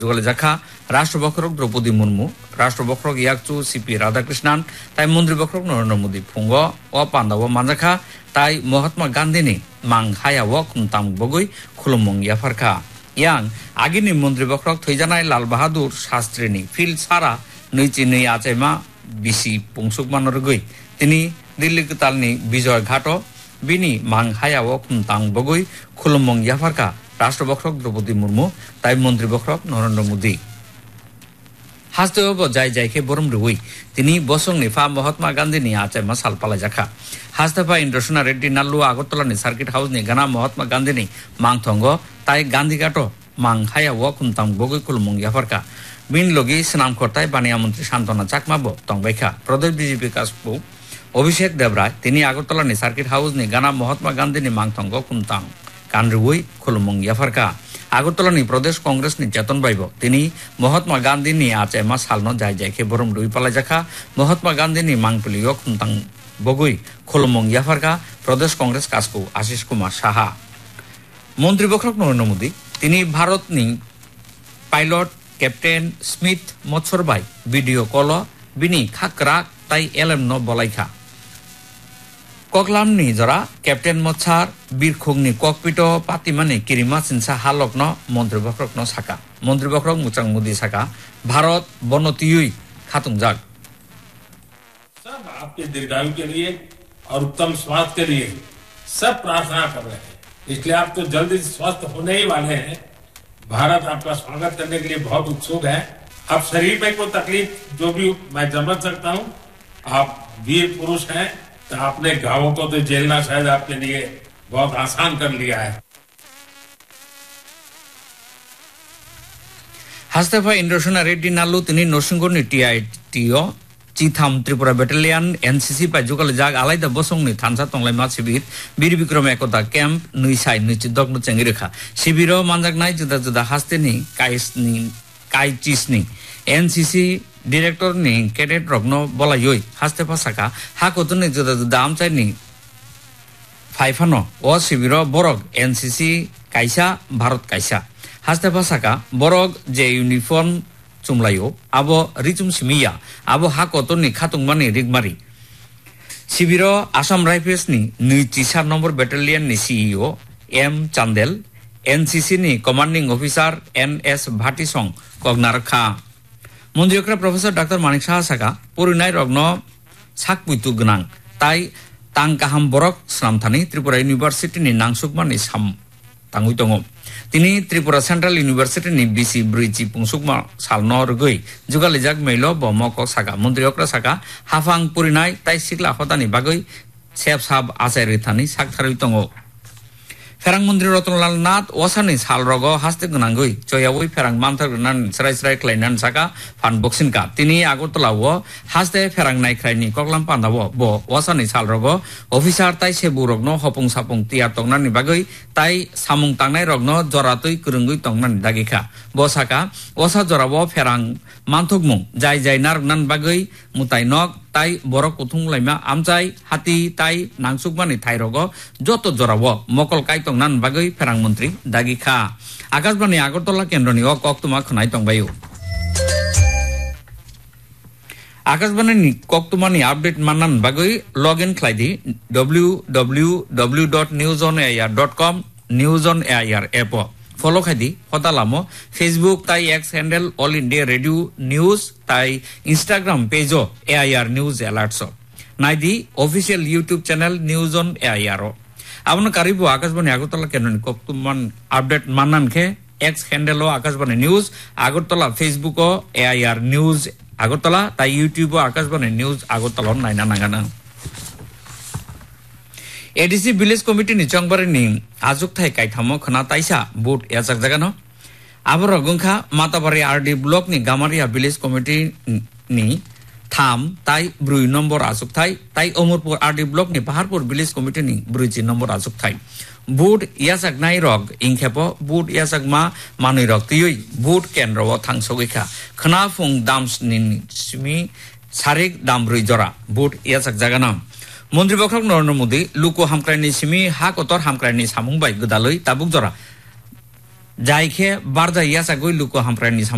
যোগালে জাখা রাষ্ট্রবক্ষরক দ্রৌপদী মুর্মু রাষ্ট্রবক্ষরক ইয়াকচু সিপি রাধাকৃষ্ণান তাই মন্ত্রী বক্ষরক নরেন্দ্র মোদী ফুঙ্গ ও পান্দাব মানজাখা তাই মহাত্মা গান্ধীনি মাং হায়াও খুমতাম বগৈ খুলুমং ইয়াফারখা ইয়াং আগিনি মন্ত্রী বক্ষরক থৈজানায় লাল বাহাদুর শাস্ত্রীনি ফিল সারা নৈচি নৈ আচাইমা বিসি পুংসুক মানরগৈ তিনি দিল্লি তালনি বিজয় ঘাট বিনি মাং হায়াও খুমতাম বগৈ খুলুমং ইয়াফারখা রাষ্ট্রবক্ষরক দ্রৌপদী মুর্মু তাই মন্ত্রী বক্ষরক নরেন্দ্র মোদী হাসতেব যাই যাইকে বরম রুই তিনি বসংনি ফা মহাত্মা গান্ধীনি আচাইমা সালপালা জাখা হাসতেফা ইন্দ্রসোনা রেড্ডি নাল্লু আগরতলানি সার্কিট হাউসনি গানা মহাত্মা গান্ধীনি মাংথঙ্গ তাই গান্ধীঘাট মাং হায়াও খুমতাম বগৈ খুলুমং ইয়াফারখা বিন লগি স্নাম করতাই বানিয়া মন্ত্রী শান্তনা চাকমাবো তংবাইখা প্রদেশ বিজেপি কাজপু অভিষেক দেবরায় তিনি আগরতলানি সার্কিট হাউসনি গানা মহাত্মা গান্ধীনি মাংথঙ্গ খুমতাম কানরুই খুলুমং ইয়াফারখা আগরতলানি প্রদেশ কংগ্রেস নি চেতন বাইব তিনি মহাত্মা গান্ধী নি আচাইমা সালনো যাই যাইকে বরম রুই পালাই জাখা মহাত্মা গান্ধী নি মাংপুলিও খুমতাং বগৈ খুলুমং ইয়াফারখা প্রদেশ কংগ্রেস কাজকু আশিস কুমার সাহা মন্ত্রী বক্ষরক নরেন্দ্র মোদী তিনি ভারত নি পাইলট ক্যাপ্টেন স্মিথ মৎসরবাই ভিডিও কল বিনি খাকরা তাই এলএম ন বলাইখা ককলামনি জরা ক্যাপ্টেন মৎসার বীরখংনি ককপিট পাতিমানি কিরিমা সিনসা হালকন মন্ত্রী বক্ষরক ন সাকা মন্ত্রী বক্ষরক মুচাং মোদী সাকা ভারত বনতিयुई खातुंगजाग सब आपके दीर्घायु के लिए और उत्तम स्वास्थ्य के लिए सब प्रार्थना कर रहे हैं इसलिए आप तो जल्दी स्वस्थ होने ही वाले हैं भारत आपका स्वागत करने के लिए बहुत उत्सुक है अब शरीर में कोई तकलीफ जो भी मैं समझ सकता हूँ आप वीर पुरुष हैं तो आपने घावों को तो झेलना शायद आपके लिए बहुत आसान कर लिया है हास्तेफा इंद्रसोना रेड्डी नाल्लू তিনি নরসিংগড়নি টিআইটিও চিথাম ত্রিপুরা ব্যাটালিয়ন এনসিসি পাই জুগালে জাগ আলাইদা বসংনি থানসা তংলাইমা শিবির বীর বিক্রম একতা ক্যাম্প নৈসাই নৈচিদগ্ন চেঙ্গিরেখা শিবির মানজাগনাই जुदा जुदा हास्तेनि काइचिसनि एनसीसी डिरेक्टर नि कैडेट रग्न बलायै हास्तेफा साका हाकोतनि जुदा जुदा आमचाइनि फाइफानो ओ शिबिर बरक एनसीसी काइसा भारत काइसा हास्तेफा साका बरक जे यूनिफॉर्म चुमलायो आबो रिचुम सिमिया आबो हाकोतनि खातुंगमानि रिगमारि शिबिर आसाम राइफल्स नि 24 नम्बर बैटालियन नि सीईओ एम चांदेल एनसीसी नि commanding officer NS भाटीसं कगनारखा मन्त्रीफ्रा professor doctor Manik Saha साका परिनाय रग्न साकपुइतु गनां ताई तांकाहाम बरक स्नामथानि त्रिपुरा यूनिवर्सिटी नि नांसुकमानि साम तांगुइ दङ তিনি ত্রিপুরা সেন্ট্রাল ইউনিভার্সিটি নি বিসি ব্রিজি পুংসুকমা সালনো রগৈ जुगालिजाक মেইল বমক সাকা মন্ত্রীকরা সাকা হাফাং পরিনাই তাই সিকলা হতানি বাগৈ সেব সাব আচারিথানি সাকথারই দङ फेरांग मंत्री रतनलाल नाथ ओसानि सालरग हास्ते गनांगै जयावै फेरांग मानथारगनान सराय सराय क्लाइनान साका फान बक्सिनका तिनि आगरतलाव हास्ते फेरांग नायख्रायनि कगलाम पान्दाव ब ओसानि सालरग अफिसार ताइ सेबु रग्न हपुं सापुं तिया तंगनानि बागै ताइ सामुं तांनाय रग्न जरातै करंगै तंगनानि दागिखा बसाका ओसा जराव फेरांग मानथुकमुं जाय जाय नारगनान बागै मुताय नक ताइ बरक कुथुं लाइमा आमचाइ हाति ताइ नांसुकमानि थाइरग जत जराव मकल काइतंग नान बागै फेरांग मंत्री दागिखा आकाशबाणी आगरतला केन्द्रनि कक्तुमा खनाय तंबायो आकाशबाणी कक्तुमानि अपडेट माननान बागै login खालायदि www.newsonair.com newsonair app follow खायदि हतालामो Facebook ताई x handle all India radio news ताई Instagram Peugeot AIR news alerts नाइदि official YouTube channel news on AIR आबन कारिबो Akashvani Agartala केन्द्रनि कक्तुमान update माननानखे x handle Akashvani news Agartala Facebook AIR news Agartala ताई YouTube Akashvani news Agartala नायना नागाना ADC village committee नि चंगबारि नि आजुक थाय काइथामो खना ताइसा बुट याचक जगानो आबर गंखा माताबारि आरडी ब्लॉक नि गामारिया विलेज कमिटी नि थाम ताई 2 नम्बर आजुक थाय ताई अमरपुर आरडी ब्लॉक नि पहाड़पुर विलेज कमिटी नि 2 नम्बर आजुक थाय बुट याचक नाय रग इंखेपो बुट याचक मा मानुय रग तियै बुट केन्द्रव थांसगैखा खना फुं दामस नि सिमी सारिक दामब्रै जरा बुट याचक जगानो मन्त्री बक्षरक नरेंद्र मोदी लुको हामक्रायनि सिमी हा कतर हामक्रायनि सामुंबाय गोदालै ताबुक जरा जायखे बारजा यासा गय लुको हामक्रायनि